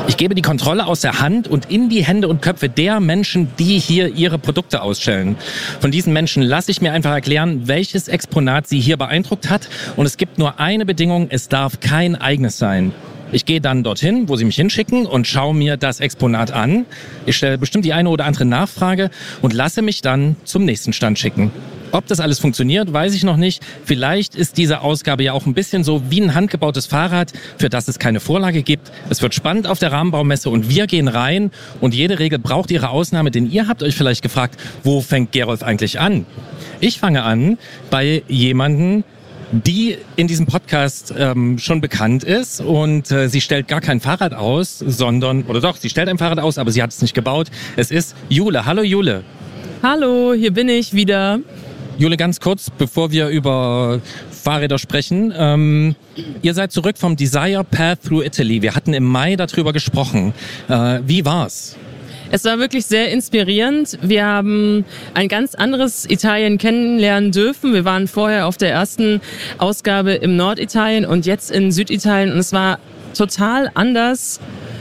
Ich gebe die Kontrolle aus der Hand und in die Hände und Köpfe der Menschen, die hier ihre Produkte ausstellen. Von diesen Menschen lasse ich mir einfach erklären, welches Exponat sie hier beeindruckt hat. Und es gibt nur eine Bedingung, es darf kein eigenes sein. Ich gehe dann dorthin, wo sie mich hinschicken und schaue mir das Exponat an. Ich stelle bestimmt die eine oder andere Nachfrage und lasse mich dann zum nächsten Stand schicken. Ob das alles funktioniert, weiß ich noch nicht. Vielleicht ist diese Ausgabe ja auch ein bisschen so wie ein handgebautes Fahrrad, für das es keine Vorlage gibt. Es wird spannend auf der Rahmenbaumesse und wir gehen rein und jede Regel braucht ihre Ausnahme, denn ihr habt euch vielleicht gefragt, wo fängt Gerolf eigentlich an? Ich fange an bei jemandem, die in diesem Podcast schon bekannt ist und sie stellt gar kein Fahrrad aus, sie stellt ein Fahrrad aus, aber sie hat es nicht gebaut. Es ist Jule. Hallo Jule. Hallo, hier bin ich wieder. Jule, ganz kurz, bevor wir über Fahrräder sprechen. Ihr seid zurück vom Desire Path Through Italy. Wir hatten im Mai darüber gesprochen. Wie war's? Es war wirklich sehr inspirierend. Wir haben ein ganz anderes Italien kennenlernen dürfen. Wir waren vorher auf der ersten Ausgabe im Norditalien und jetzt in Süditalien. Und es war total anders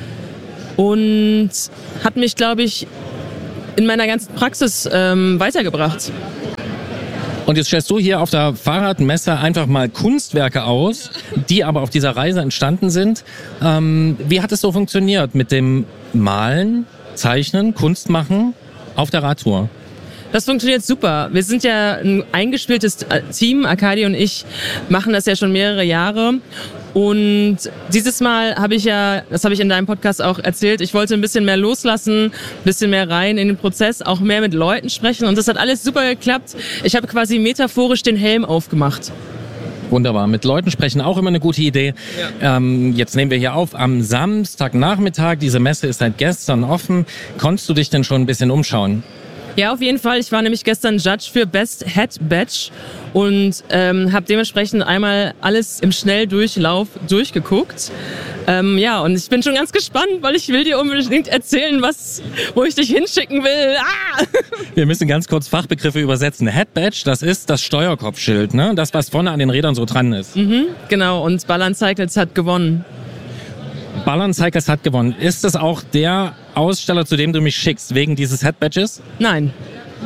und hat mich, glaube ich, in meiner ganzen Praxis weitergebracht. Und jetzt stellst du hier auf der Fahrradmesse einfach mal Kunstwerke aus, die aber auf dieser Reise entstanden sind. Wie hat es so funktioniert mit dem Malen, Zeichnen, Kunst machen auf der Radtour? Das funktioniert super. Wir sind ja ein eingespieltes Team. Arkadi und ich machen das ja schon mehrere Jahre. Und dieses Mal habe ich das habe ich in deinem Podcast auch erzählt, ich wollte ein bisschen mehr loslassen, ein bisschen mehr rein in den Prozess, auch mehr mit Leuten sprechen. Und das hat alles super geklappt. Ich habe quasi metaphorisch den Helm aufgemacht. Wunderbar. Mit Leuten sprechen auch immer eine gute Idee. Ja. Jetzt nehmen wir hier auf am Samstagnachmittag. Diese Messe ist seit gestern offen. Konntest du dich denn schon ein bisschen umschauen? Ja, auf jeden Fall. Ich war nämlich gestern Judge für Best Head Badge und habe dementsprechend einmal alles im Schnelldurchlauf durchgeguckt. Und ich bin schon ganz gespannt, weil ich will dir unbedingt erzählen, wo ich dich hinschicken will. Ah! Wir müssen ganz kurz Fachbegriffe übersetzen. Head Badge, das ist das Steuerkopfschild, ne? Das, was vorne an den Rädern so dran ist. Mhm, genau, und Ballern Cycles hat gewonnen. Ballern Cycles hat gewonnen. Ist das auch der Aussteller, zu dem du mich schickst, wegen dieses Head Badges? Nein.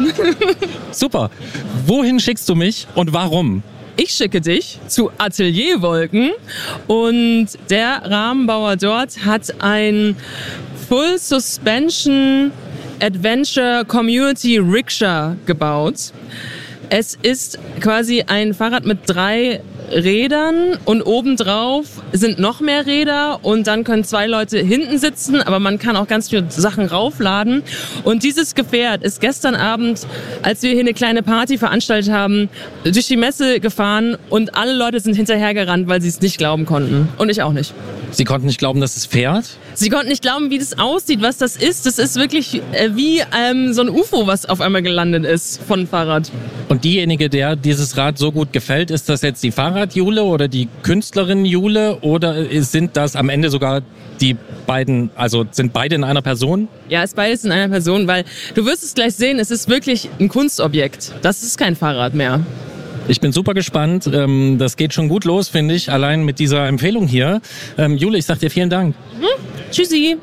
Super. Wohin schickst du mich und warum? Ich schicke dich zu Atelier Wolken und der Rahmenbauer dort hat ein Full Suspension Adventure Community Rickshaw gebaut. Es ist quasi ein Fahrrad mit 3 Rädern und obendrauf sind noch mehr Räder und dann können 2 Leute hinten sitzen, aber man kann auch ganz viele Sachen raufladen. Und dieses Gefährt ist gestern Abend, als wir hier eine kleine Party veranstaltet haben, durch die Messe gefahren und alle Leute sind hinterhergerannt, weil sie es nicht glauben konnten. Und ich auch nicht. Sie konnten nicht glauben, dass es fährt? Sie konnten nicht glauben, wie das aussieht, was das ist. Das ist wirklich wie so ein UFO, was auf einmal gelandet ist von Fahrrad. Und diejenige, der dieses Rad so gut gefällt, ist das jetzt die Fahrrad-Jule oder die Künstlerin Jule oder sind das am Ende sogar die beiden, also sind beide in einer Person? Ja, ist beides in einer Person, weil du wirst es gleich sehen, es ist wirklich ein Kunstobjekt. Das ist kein Fahrrad mehr. Ich bin super gespannt. Das geht schon gut los, finde ich, allein mit dieser Empfehlung hier. Jule, ich sag dir vielen Dank. Tschüssi.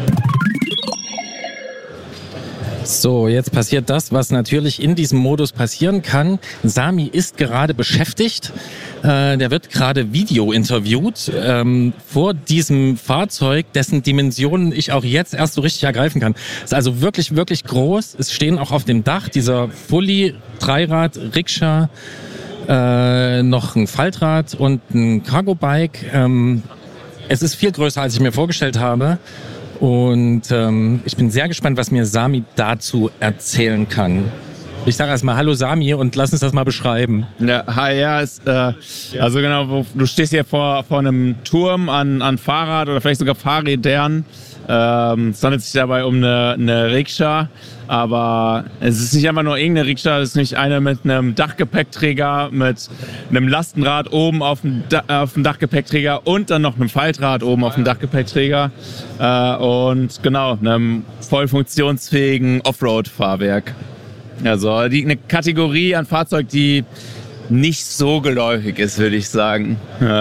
So, jetzt passiert das, was natürlich in diesem Modus passieren kann. Sami ist gerade beschäftigt. Der wird gerade Video interviewt vor diesem Fahrzeug, dessen Dimensionen ich auch jetzt erst so richtig ergreifen kann. Es ist also wirklich, wirklich groß. Es stehen auch auf dem Dach dieser Fully Dreirad Rikscha noch ein Faltrad und ein Cargo-Bike. Es ist viel größer, als ich mir vorgestellt habe. Und ich bin sehr gespannt, was mir Sami dazu erzählen kann. Ich sage erstmal Hallo Sami und lass uns das mal beschreiben. Ja, hi, ja, also genau, du stehst hier vor einem Turm an Fahrrad oder vielleicht sogar Fahrrädern. Es handelt sich dabei um eine Rikscha, aber es ist nicht einfach nur irgendeine Rikscha, es ist nicht eine mit einem Dachgepäckträger, mit einem Lastenrad oben auf dem Dachgepäckträger und dann noch einem Faltrad oben auf dem Dachgepäckträger und genau, einem voll funktionsfähigen Offroad-Fahrwerk. Also eine Kategorie an Fahrzeug, die nicht so geläufig ist, würde ich sagen. Ja.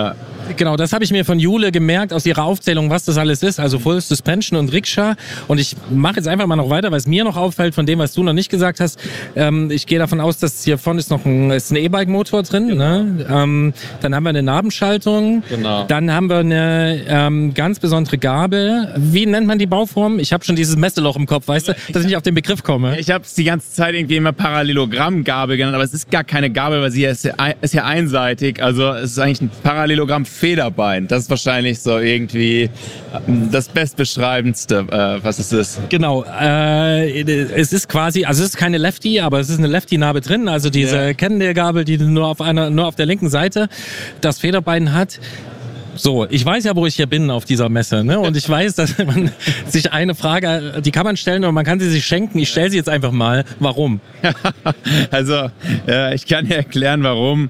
Genau, das habe ich mir von Jule gemerkt aus ihrer Aufzählung, was das alles ist. Also Full Suspension und Rikscha. Und ich mache jetzt einfach mal noch weiter, weil es mir noch auffällt von dem, was du noch nicht gesagt hast. Ich gehe davon aus, dass hier vorne ist noch ein E-Bike-Motor drin. Genau. Ne? Dann haben wir eine Nabenschaltung. Genau. Dann haben wir eine ganz besondere Gabel. Wie nennt man die Bauform? Ich habe schon dieses Messeloch im Kopf, weißt du, dass ich nicht auf den Begriff komme. Ich habe es die ganze Zeit irgendwie immer Parallelogramm-Gabel genannt, aber es ist gar keine Gabel, weil sie ist ja einseitig. Also es ist eigentlich ein Parallelogramm-Federbein. Das ist wahrscheinlich so irgendwie das bestbeschreibendste, was es ist. Genau. Es ist quasi, also es ist keine Lefty, aber es ist eine Lefty-Narbe drin. Also diese Cannondale-Gabel, die nur auf der linken Seite das Federbein hat. So, ich weiß ja, wo ich hier bin auf dieser Messe, ne? Und ich weiß, dass man sich eine Frage, die kann man stellen, aber man kann sie sich schenken. Ich stelle sie jetzt einfach mal. Warum? Also, ich kann dir erklären, warum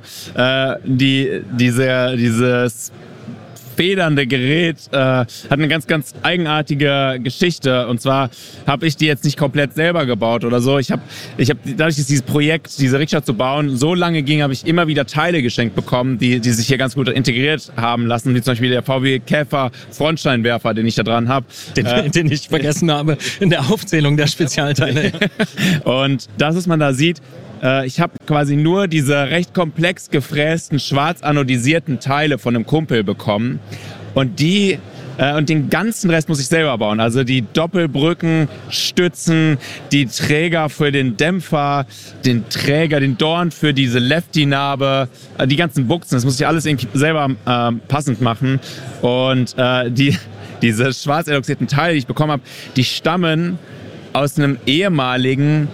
dieses federnde Gerät hat eine ganz, ganz eigenartige Geschichte. Und zwar habe ich die jetzt nicht komplett selber gebaut oder so. Ich habe dadurch, dass dieses Projekt, diese Rikscha zu bauen, so lange ging, habe ich immer wieder Teile geschenkt bekommen, die sich hier ganz gut integriert haben lassen. Wie zum Beispiel der VW Käfer Frontsteinwerfer, den ich da dran habe. Den ich vergessen habe in der Aufzählung der Spezialteile. Und das, was man da sieht, ich habe quasi nur diese recht komplex gefrästen, schwarz anodisierten Teile von einem Kumpel bekommen. Und den ganzen Rest muss ich selber bauen. Also die Doppelbrücken, Stützen, die Träger für den Dämpfer, den Dorn für diese Lefty-Narbe, die ganzen Buchsen. Das muss ich alles irgendwie selber passend machen. Und diese schwarz eloxierten Teile, die ich bekommen habe, die stammen aus einem ehemaligen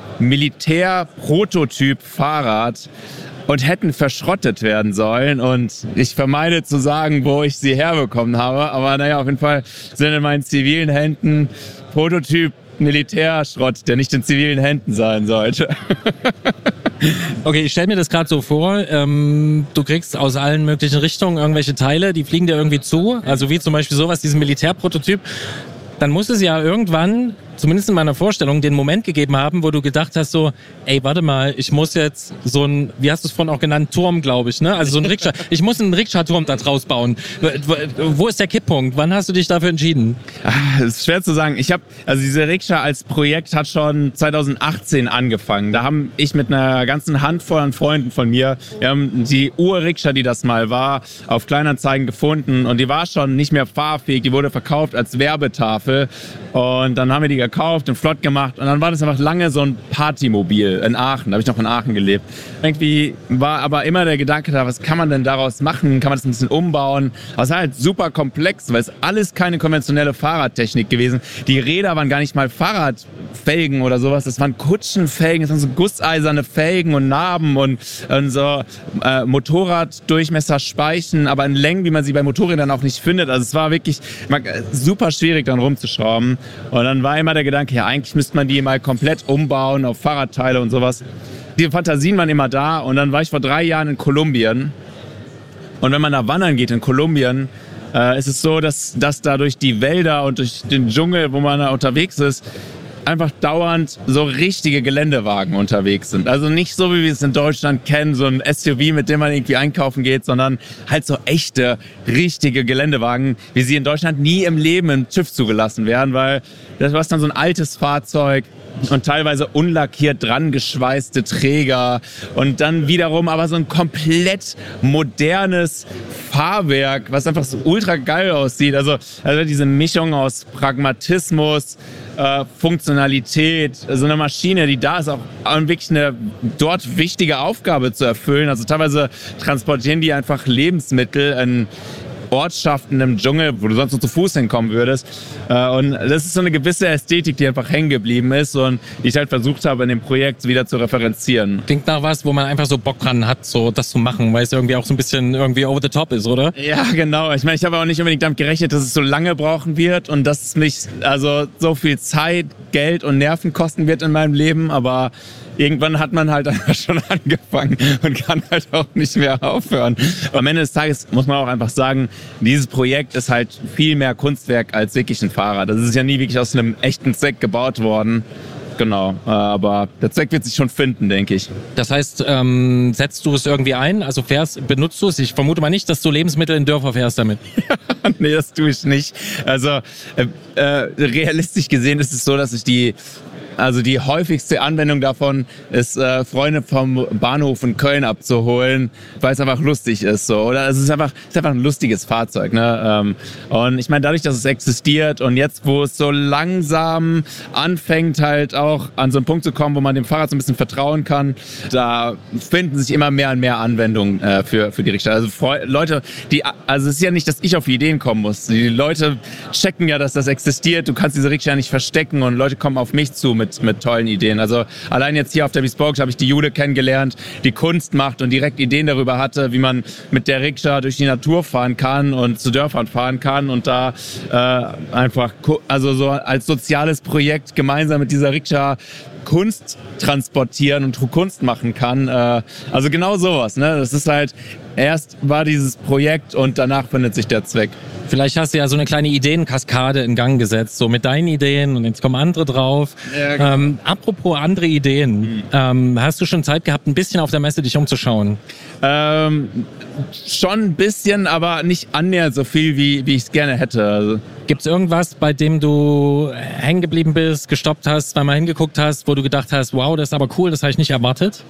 Militär-Prototyp-Fahrrad und hätten verschrottet werden sollen. Und ich vermeide zu sagen, wo ich sie herbekommen habe. Aber naja, auf jeden Fall sind in meinen zivilen Händen Prototyp-Militärschrott, der nicht in zivilen Händen sein sollte. Okay, ich stelle mir das gerade so vor, du kriegst aus allen möglichen Richtungen irgendwelche Teile, die fliegen dir irgendwie zu. Also wie zum Beispiel sowas, diesen Militärprototyp. Dann muss es ja irgendwann, zumindest in meiner Vorstellung, den Moment gegeben haben, wo du gedacht hast so, ey, warte mal, ich muss jetzt so ein, wie hast du es vorhin auch genannt, Turm, glaube ich, ne? Also so ein Rikscha, ich muss einen Rikscha-Turm da draus bauen. Wo ist der Kipppunkt? Wann hast du dich dafür entschieden? Das ist schwer zu sagen. Also diese Rikscha als Projekt hat schon 2018 angefangen. Da haben ich mit einer ganzen Handvoll an Freunden von mir, wir haben die Ur-Rikscha, die das mal war, auf Kleinanzeigen gefunden und die war schon nicht mehr fahrfähig, die wurde verkauft als Werbetafel. Und dann haben wir die gekauft und flott gemacht und dann war das einfach lange so ein Partymobil in Aachen, da habe ich noch in Aachen gelebt. Irgendwie war aber immer der Gedanke da, was kann man denn daraus machen, kann man das ein bisschen umbauen, aber es war halt super komplex, weil es alles keine konventionelle Fahrradtechnik gewesen. Die Räder waren gar nicht mal Fahrradfelgen oder sowas, das waren Kutschenfelgen, das waren so gusseiserne Felgen und Narben und so Motorraddurchmesser Speichen, aber in Längen, wie man sie bei Motorrädern auch nicht findet. Also es war wirklich super schwierig dann rumzuschrauben. Und dann war immer der Gedanke, ja, eigentlich müsste man die mal komplett umbauen auf Fahrradteile und sowas. Die Fantasien waren immer da und dann war ich vor 3 Jahren in Kolumbien. Und wenn man da wandern geht in Kolumbien, ist es so, dass da durch die Wälder und durch den Dschungel, wo man da unterwegs ist, einfach dauernd so richtige Geländewagen unterwegs sind. Also nicht so, wie wir es in Deutschland kennen, so ein SUV, mit dem man irgendwie einkaufen geht, sondern halt so echte, richtige Geländewagen, wie sie in Deutschland nie im Leben im TÜV zugelassen werden, weil das war dann so ein altes Fahrzeug und teilweise unlackiert dran geschweißte Träger und dann wiederum aber so ein komplett modernes Fahrwerk, was einfach so ultra geil aussieht. Also diese Mischung aus Pragmatismus, Funktionalität, so eine Maschine, die da ist, auch wirklich eine dort wichtige Aufgabe zu erfüllen. Also teilweise transportieren die einfach Lebensmittel in Ortschaften im Dschungel, wo du sonst nur zu Fuß hinkommen würdest. Und das ist so eine gewisse Ästhetik, die einfach hängen geblieben ist und die ich halt versucht habe, in dem Projekt wieder zu referenzieren. Klingt nach was, wo man einfach so Bock dran hat, so das zu machen, weil es irgendwie auch so ein bisschen irgendwie over the top ist, oder? Ja, genau. Ich meine, ich habe auch nicht unbedingt damit gerechnet, dass es so lange brauchen wird und dass es mich also so viel Zeit, Geld und Nerven kosten wird in meinem Leben, aber irgendwann hat man halt einfach schon angefangen und kann halt auch nicht mehr aufhören. Am Ende des Tages muss man auch einfach sagen, dieses Projekt ist halt viel mehr Kunstwerk als wirklich ein Fahrrad. Das ist ja nie wirklich aus einem echten Zweck gebaut worden. genau. Aber der Zweck wird sich schon finden, denke ich. Das heißt, setzt du es irgendwie ein? Also benutzt du es? Ich vermute mal nicht, dass du Lebensmittel in Dörfer fährst damit. Nee, das tue ich nicht. Also realistisch gesehen ist es so, dass ich die häufigste Anwendung davon ist, Freunde vom Bahnhof in Köln abzuholen, weil es einfach lustig ist. So. Oder es ist einfach ein lustiges Fahrzeug. Ne? Und ich meine, dadurch, dass es existiert und jetzt, wo es so langsam anfängt, halt auch an so einen Punkt zu kommen, wo man dem Fahrrad so ein bisschen vertrauen kann, da finden sich immer mehr und mehr Anwendungen für die Rikscha. Also Leute, es ist ja nicht, dass ich auf Ideen kommen muss. Die Leute checken ja, dass das existiert. Du kannst diese Rikscha nicht verstecken und Leute kommen auf mich zu mit tollen Ideen. Also allein jetzt hier auf der Bespoke habe ich die Jule kennengelernt, die Kunst macht und direkt Ideen darüber hatte, wie man mit der Rikscha durch die Natur fahren kann und zu Dörfern fahren kann und da einfach also so als soziales Projekt gemeinsam mit dieser Rikscha Kunst transportieren und Kunst machen kann. Also genau sowas. Ne? Das ist halt, erst war dieses Projekt und danach findet sich der Zweck. Vielleicht hast du ja so eine kleine Ideenkaskade in Gang gesetzt, so mit deinen Ideen und jetzt kommen andere drauf. Ja, genau. Apropos andere Ideen, hast du schon Zeit gehabt, ein bisschen auf der Messe dich umzuschauen? Schon ein bisschen, aber nicht annähernd so viel, wie ich es gerne hätte. Also. Gibt es irgendwas, bei dem du hängen geblieben bist, gestoppt hast, zweimal hingeguckt hast, wo du gedacht hast, wow, das ist aber cool, das habe ich nicht erwartet?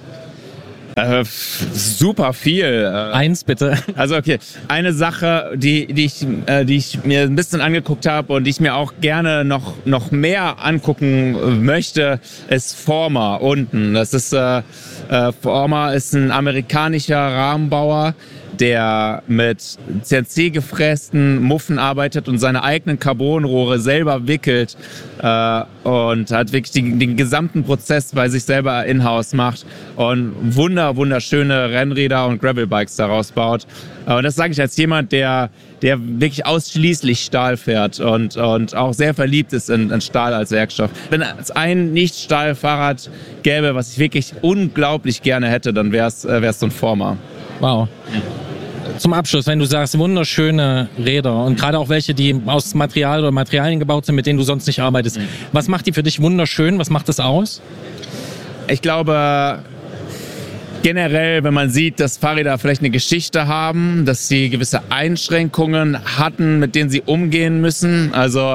Super viel. Eins bitte. Also okay, eine Sache, die ich mir ein bisschen angeguckt habe und die ich mir auch gerne noch mehr angucken möchte, ist Forma unten. Das ist Forma ist ein amerikanischer Rahmenbauer, der mit CNC gefrästen Muffen arbeitet und seine eigenen Carbonrohre selber wickelt und hat wirklich den gesamten Prozess bei sich selber in-house macht und wunderschöne Rennräder und Gravelbikes daraus baut. Und das sage ich als jemand, der wirklich ausschließlich Stahl fährt und auch sehr verliebt ist in Stahl als Werkstoff. Wenn es ein Nicht-Stahl-Fahrrad gäbe, was ich wirklich unglaublich gerne hätte, dann wäre es so ein Forma. Wow. Zum Abschluss, wenn du sagst, wunderschöne Räder und gerade auch welche, die aus Material oder Materialien gebaut sind, mit denen du sonst nicht arbeitest. Was macht die für dich wunderschön? Was macht das aus? Ich glaube, generell, wenn man sieht, dass Fahrräder vielleicht eine Geschichte haben, dass sie gewisse Einschränkungen hatten, mit denen sie umgehen müssen. Also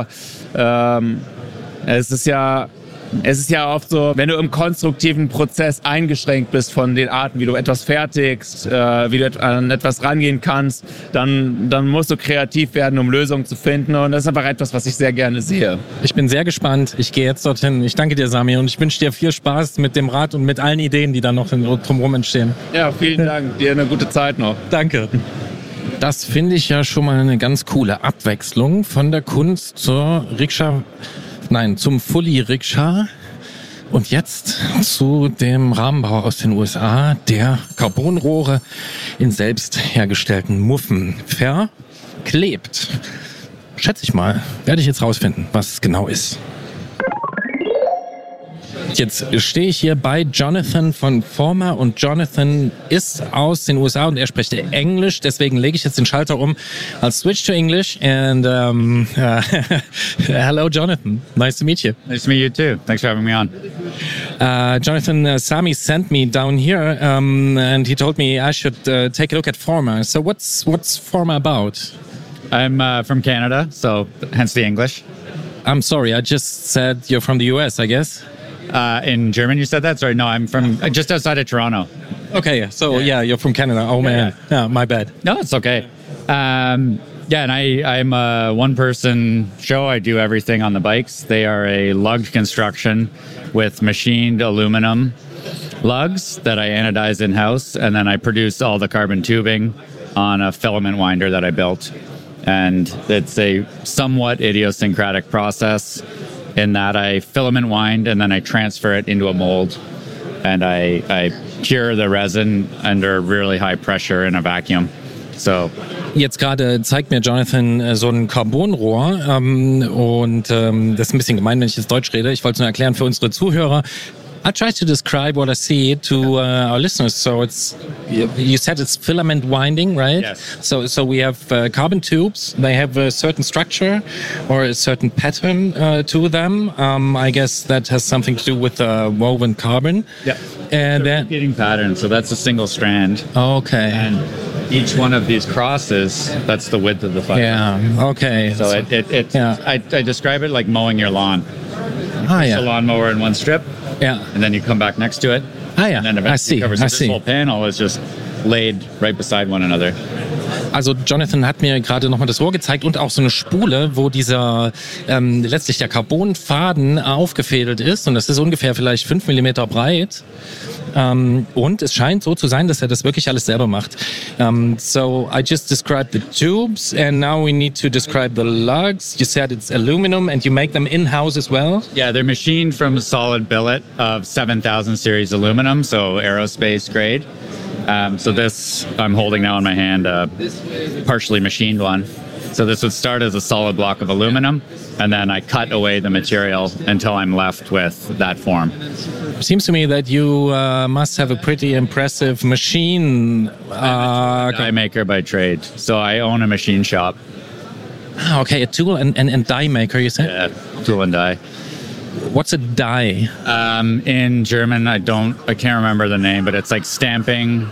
es ist ja oft so, wenn du im konstruktiven Prozess eingeschränkt bist von den Arten, wie du etwas fertigst, wie du an etwas rangehen kannst, dann musst du kreativ werden, um Lösungen zu finden. Und das ist einfach etwas, was ich sehr gerne sehe. Ich bin sehr gespannt. Ich gehe jetzt dorthin. Ich danke dir, Sami, und ich wünsche dir viel Spaß mit dem Rad und mit allen Ideen, die da noch drumherum entstehen. Ja, vielen Dank. Dir eine gute Zeit noch. Danke. Das finde ich ja schon mal eine ganz coole Abwechslung von der Kunst zum Fully-Rikscha und jetzt zu dem Rahmenbauer aus den USA, der Carbonrohre in selbst hergestellten Muffen verklebt. Schätze ich mal, werde ich jetzt rausfinden, was es genau ist. Jetzt stehe ich hier bei Jonathan von Forma und Jonathan ist aus den USA und er spricht Englisch, deswegen lege ich jetzt den Schalter um. I'll switch to English and hello Jonathan, nice to meet you. Nice to meet you too. Thanks for having me on. Jonathan, Sami sent me down here and he told me I should take a look at Forma. So what's Forma about? I'm from Canada, so hence the English. I'm sorry, I just said you're from the US, I guess. In German, you said that? Sorry, no, I'm from just outside of Toronto. Okay, so yeah you're from Canada. Oh man, yeah, my bad. No, it's okay. And I'm a one-person show. I do everything on the bikes. They are a lugged construction with machined aluminum lugs that I anodize in-house, and then I produce all the carbon tubing on a filament winder that I built. And it's a somewhat idiosyncratic process in that I filament wind and then I transfer it into a mold and I cure the resin under really high pressure in a vacuum. So. Jetzt gerade zeigt mir Jonathan so ein Carbonrohr und das ist ein bisschen gemein, wenn ich jetzt Deutsch rede. Ich wollte es nur erklären für unsere Zuhörer. I'll try to describe what I see to our listeners. So you said it's filament winding, right? Yes. So we have carbon tubes. They have a certain structure or a certain pattern to them. I guess that has something to do with woven carbon. Yeah. And then Repeating pattern. So that's a single strand. okay. And each one of these crosses, that's the width of the fiber. Yeah. Okay. So it Yeah. I describe it like mowing your lawn. Ah, A yeah. lawnmower in one strip, Yeah. and then you come back next to it. Ah, yeah. And then I eventually see. it covers I this see. whole panel is just laid right beside one another. Also Jonathan hat mir gerade nochmal das Rohr gezeigt und auch so eine Spule, wo dieser letztlich der Carbonfaden aufgefädelt ist und das ist ungefähr vielleicht 5 Millimeter breit. Und es scheint so zu sein, dass er das wirklich alles selber macht. So I just described the tubes and now we need to describe the lugs. You said it's aluminum and you make them in-house as well? Yeah, they're machined from a solid billet of 7000 series aluminum, so aerospace grade. So this I'm holding now in my hand, a partially machined one. So this would start as a solid block of aluminum, and then I cut away the material until I'm left with that form. Seems to me that you must have a pretty impressive machine. Die maker by trade, so I own a machine shop. Okay, a tool and die maker, you said? Yeah, tool and die. What's a die? In German, I can't remember the name, but it's like stamping.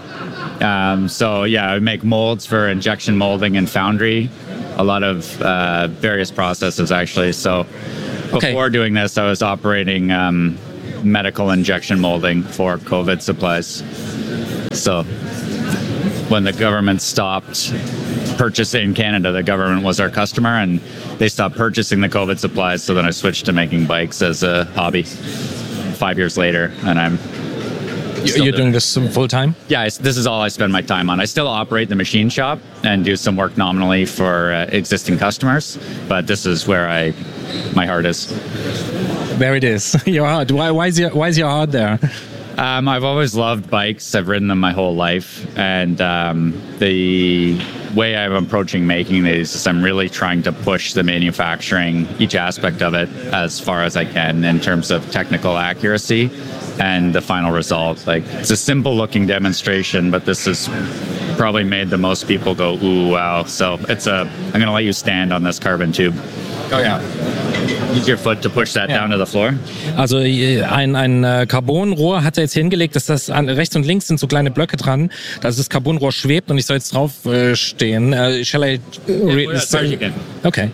So yeah, I make molds for injection molding and foundry. A lot of various processes actually. So before doing this, I was operating medical injection molding for COVID supplies. So when the government stopped purchasing in Canada, the government was our customer and they stopped purchasing the COVID supplies. So then I switched to making bikes as a hobby 5 years later. And I'm You're doing this full time? Yeah, this is all I spend my time on. I still operate the machine shop and do some work nominally for existing customers, but this is where my heart is. There it is. Your heart. Why is your heart there? I've always loved bikes. I've ridden them my whole life, and the way I'm approaching making these is I'm really trying to push the manufacturing, each aspect of it, as far as I can in terms of technical accuracy and the final result. Like, it's a simple looking demonstration, but this has probably made the most people go, ooh, wow. So I'm going to let you stand on this carbon tube. Oh ja. Use your foot to push that down to the floor. Also ein Carbonrohr hat er jetzt hingelegt, dass das rechts und links sind so kleine Blöcke dran, dass das Carbonrohr schwebt und ich soll jetzt drauf stehen. Shall I read? Okay.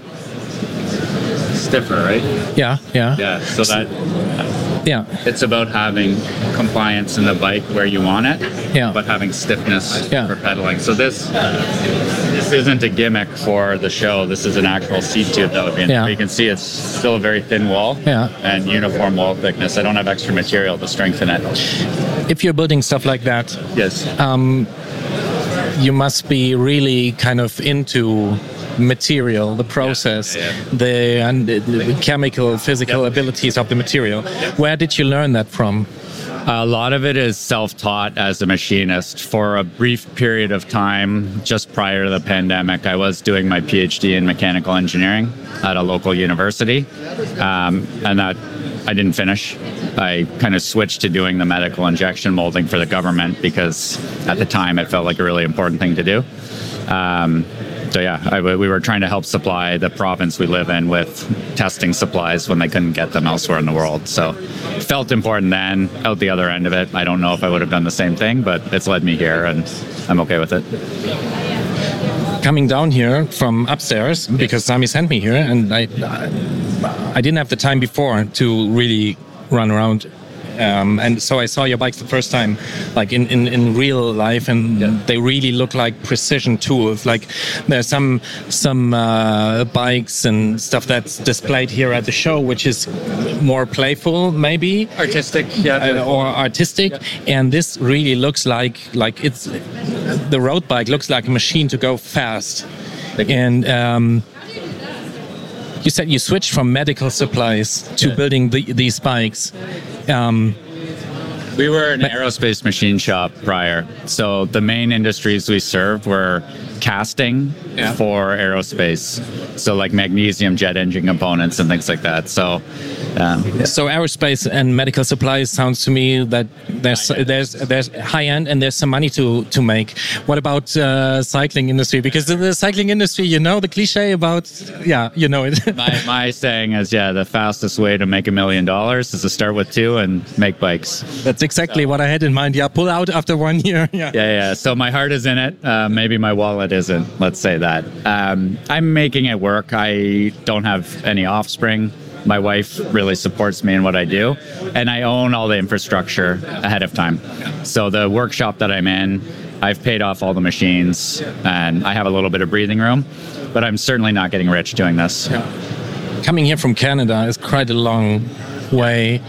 Stiffer, right? Yeah. Yeah, so that... Yeah. It's about having compliance in the bike where you want it, but having stiffness for pedaling. So this isn't a gimmick for the show. This is an actual seat tube that would be in there. You can see it's still a very thin wall and uniform wall thickness. I don't have extra material to strengthen it. If you're building stuff like that, yes, you must be really kind of into material, the process, the chemical, physical abilities of the material. Where did you learn that from? A lot of it is self-taught as a machinist. For a brief period of time, just prior to the pandemic, I was doing my PhD in mechanical engineering at a local university, and that I didn't finish. I kind of switched to doing the medical injection molding for the government because at the time it felt like a really important thing to do. We were trying to help supply the province we live in with testing supplies when they couldn't get them elsewhere in the world. So it felt important then. Out the other end of it, I don't know if I would have done the same thing, but it's led me here and I'm okay with it. Coming down here from upstairs, because Sami sent me here, and I didn't have the time before to really run around. And so I saw your bikes the first time, like in real life, and they really look like precision tools. Like there's some bikes and stuff that's displayed here at the show, which is more playful, maybe artistic, or artistic. And this really looks like it's the road bike looks like a machine to go fast. And you said you switched from medical supplies to building these bikes. We were an aerospace machine shop prior. So the main industries we served were casting for aerospace. So like magnesium jet engine components and things like that. So So aerospace and medical supplies sounds to me that there's high end and there's some money to make. What about cycling industry? Because the cycling industry, you know the cliche about you know it. my saying is the fastest way to make $1 million is to start with 2 and make bikes. That's exactly what I had in mind. Yeah, pull out after 1 year. Yeah. So my heart is in it. Maybe my wallet isn't. Let's say that. I'm making it work. I don't have any offspring. My wife really supports me in what I do, and I own all the infrastructure ahead of time. So the workshop that I'm in, I've paid off all the machines, and I have a little bit of breathing room, but I'm certainly not getting rich doing this. Coming here from Canada is quite a long way.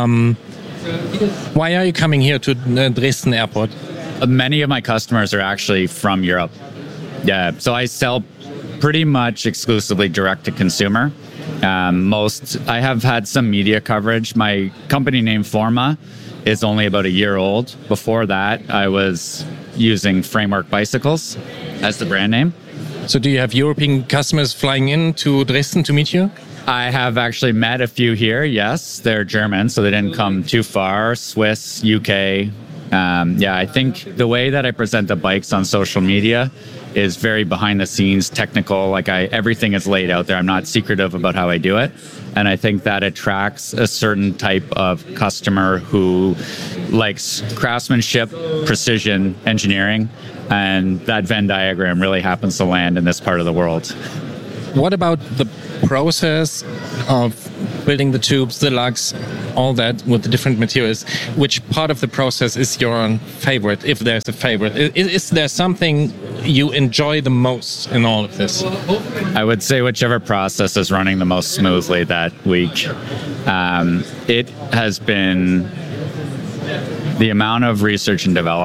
Why are you coming here to Dresden Airport? Many of my customers are actually from Europe. Yeah, so I sell pretty much exclusively direct to consumer. I have had some media coverage. My company name Forma is only about a year old. Before that, I was using Framework Bicycles as the brand name. So do you have European customers flying in to Dresden to meet you? I have actually met a few here, yes. They're German, so they didn't come too far. Swiss, UK. I think the way that I present the bikes on social media is very behind the scenes, technical. Everything is laid out there. I'm not secretive about how I do it. And I think that attracts a certain type of customer who likes craftsmanship, precision, engineering. And that Venn diagram really happens to land in this part of the world. What about the process of building the tubes, the lugs, all that with the different materials? Which part of the process is your favorite, if there's a favorite? Is there something you enjoy the most in all of this? I would say whichever process is running the most smoothly that week. It has been the amount of research and development